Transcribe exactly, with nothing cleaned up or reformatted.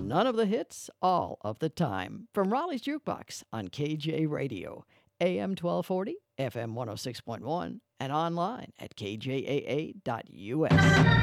None of the hits, all of the time. From Raleigh's Jukebox on K J Radio, A M twelve forty, F M one oh six point one, and online at K J A A dot U S.